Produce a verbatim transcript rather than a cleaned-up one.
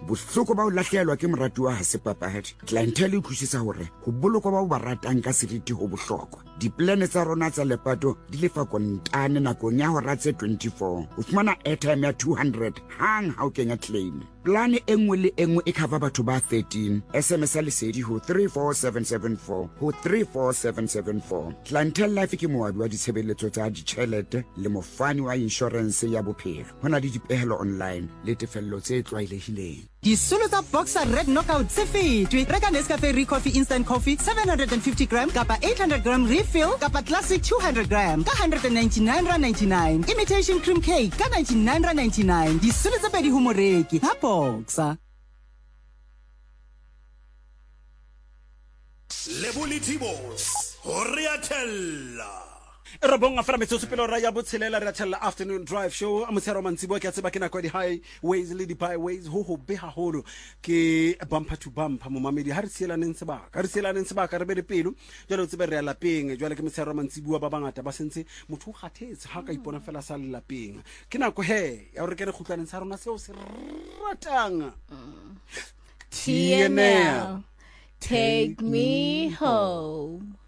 bohloko ba o lahlehelwa ke moratuwa ha se papadi. Clientele e thušisa hore ho bolokwa ba o ba ratang ka seriti ho bohlokwa. Diplane tsa rona tsa lepato di lefa kontane nakong ya hora tse twenty-four. O fumana airtime ya two hundred hang ha o kenya claim. Plane e nngwe le e nngwe e cover batho ba thirteen. S M S ya lesedi ho three four seven seven four ho three four seven seven four. Clientele Life ke moabi wa ditshebeletso tsa ditjhelete le mofani wa insurance ya bophelo. Hona le dipehelo online le tefello tse tlwaelehileng. Disolo tsa Boxer Red Knockout se fetwe. Reka Nescafe Re Coffee Instant Coffee seven hundred fifty gram kapa eight hundred gram refill kapa Classic two hundred gram ka one hundred ninety-nine rand ninety-nine. Imitation Cream Cake ka ninety-nine rand ninety-nine. Disolo tsa pedi ho moreki ha Boxer. Lebuli Tibos Horiatella Rabonga fra metso pelo ra ya botshelela re tshela afternoon drive show a motsero mantsibo ke tseba ke na kwa di highways le di byways ho ho be haholo ke bumper to bumper mo mamedi ha re tshelaneng sebaka ha re tshelaneng sebaka re be le pelo jalo tsebe re ya lapeng jalo ke motsero mantsibo ba bangata ba sentse motho o kgathetse ha ka ipona fela sa lapeng ke na ko he ya re ke re khutlaneng sa rona seo se ratang T N L Take Me Home.